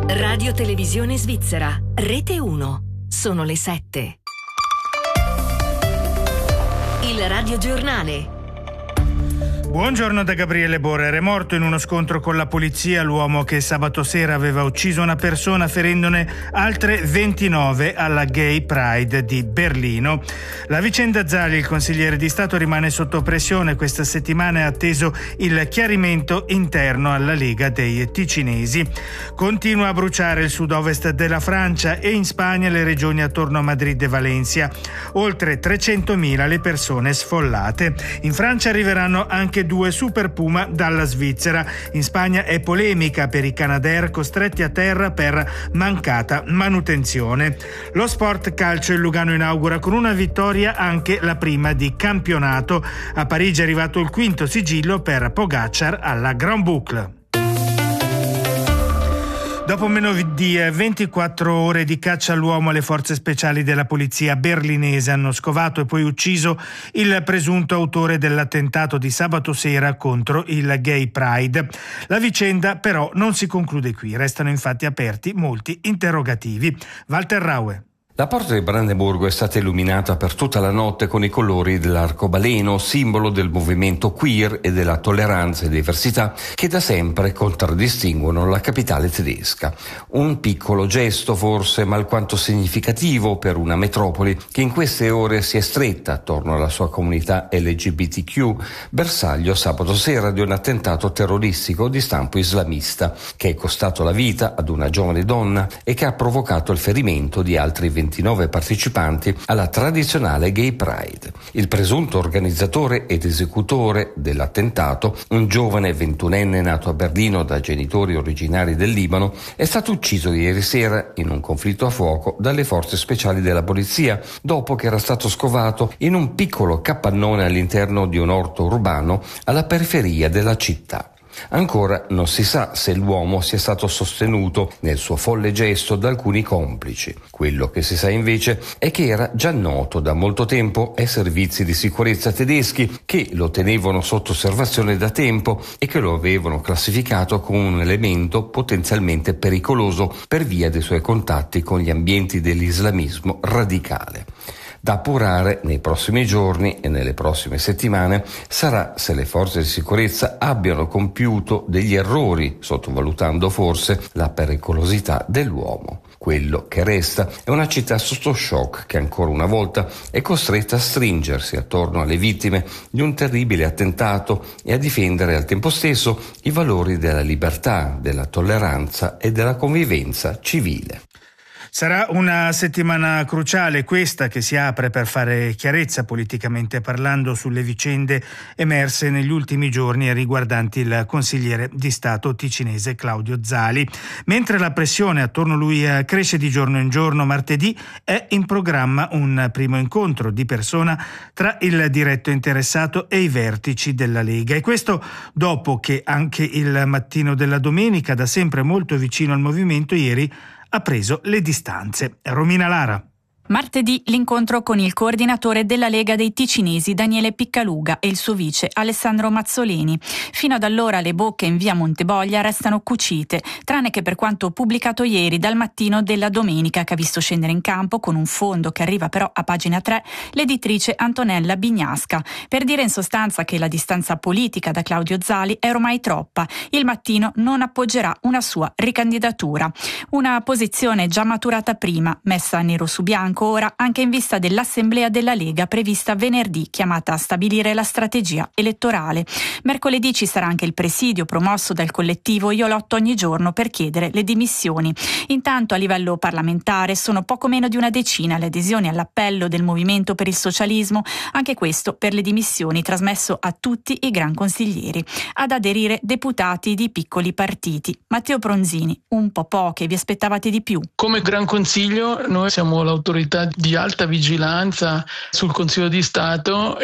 Radio Televisione Svizzera, Rete 1. Sono le 7. Il radiogiornale. Buongiorno da Gabriele Borrer. È morto in uno scontro con la polizia l'uomo che sabato sera aveva ucciso una persona ferendone altre 29 alla Gay Pride di Berlino. La vicenda Zali, il consigliere di Stato, rimane sotto pressione. Questa settimana è atteso il chiarimento interno alla Lega dei Ticinesi. Continua a bruciare il sud-ovest della Francia e in Spagna le regioni attorno a Madrid e Valencia. Oltre 300.000 le persone sfollate. In Francia arriveranno anche 2 Super Puma dalla Svizzera. In Spagna è polemica per i Canadair costretti a terra per mancata manutenzione. Lo sport calcio, il Lugano inaugura con una vittoria anche la prima di campionato. A Parigi è arrivato il quinto sigillo per Pogacar alla Grand Boucle. Dopo meno di 24 ore di caccia all'uomo, le forze speciali della polizia berlinese hanno scovato e poi ucciso il presunto autore dell'attentato di sabato sera contro il Gay Pride. La vicenda però non si conclude qui, restano infatti aperti molti interrogativi. Walter Raue. La porta di Brandeburgo è stata illuminata per tutta la notte con i colori dell'arcobaleno, simbolo del movimento queer e della tolleranza e diversità che da sempre contraddistinguono la capitale tedesca. Un piccolo gesto forse, ma alquanto significativo per una metropoli che in queste ore si è stretta attorno alla sua comunità LGBTQ, bersaglio sabato sera di un attentato terroristico di stampo islamista che è costato la vita ad una giovane donna e che ha provocato il ferimento di altri 29 partecipanti alla tradizionale Gay Pride. Il presunto organizzatore ed esecutore dell'attentato, un giovane 21enne nato a Berlino da genitori originari del Libano, è stato ucciso ieri sera in un conflitto a fuoco dalle forze speciali della polizia, dopo che era stato scovato in un piccolo capannone all'interno di un orto urbano alla periferia della città. Ancora non si sa se l'uomo sia stato sostenuto nel suo folle gesto da alcuni complici. Quello che si sa invece è che era già noto da molto tempo ai servizi di sicurezza tedeschi, che lo tenevano sotto osservazione da tempo e che lo avevano classificato come un elemento potenzialmente pericoloso per via dei suoi contatti con gli ambienti dell'islamismo radicale. Da appurare nei prossimi giorni e nelle prossime settimane sarà se le forze di sicurezza abbiano compiuto degli errori, sottovalutando forse la pericolosità dell'uomo. Quello che resta è una città sotto shock che ancora una volta è costretta a stringersi attorno alle vittime di un terribile attentato e a difendere al tempo stesso i valori della libertà, della tolleranza e della convivenza civile. Sarà una settimana cruciale questa che si apre per fare chiarezza politicamente parlando sulle vicende emerse negli ultimi giorni riguardanti il consigliere di Stato ticinese Claudio Zali. Mentre la pressione attorno a lui cresce di giorno in giorno, martedì è in programma un primo incontro di persona tra il diretto interessato e i vertici della Lega. E questo dopo che anche il Mattino della Domenica, da sempre molto vicino al movimento, ieri ha preso le distanze. Romina Lara. Martedì l'incontro con il coordinatore della Lega dei Ticinesi Daniele Piccaluga e il suo vice Alessandro Mazzoleni. Fino ad allora le bocche in via Monteboglia restano cucite, tranne che per quanto pubblicato ieri dal Mattino della Domenica, che ha visto scendere in campo con un fondo che arriva però a pagina 3 l'editrice Antonella Bignasca, per dire in sostanza che la distanza politica da Claudio Zali è ormai troppa. Il Mattino non appoggerà una sua ricandidatura. Una posizione già maturata prima, messa nero su bianco ora anche in vista dell'assemblea della Lega prevista venerdì, chiamata a stabilire la strategia elettorale. Mercoledì ci sarà anche il presidio promosso dal collettivo Io lotto ogni giorno per chiedere le dimissioni. Intanto a livello parlamentare sono poco meno di una decina le adesioni all'appello del Movimento per il Socialismo, anche questo per le dimissioni trasmesso a tutti i gran consiglieri. Ad aderire deputati di piccoli partiti. Matteo Pronzini, un po' poche, vi aspettavate di più? Come Gran Consiglio noi siamo l'autorità di alta vigilanza sul Consiglio di Stato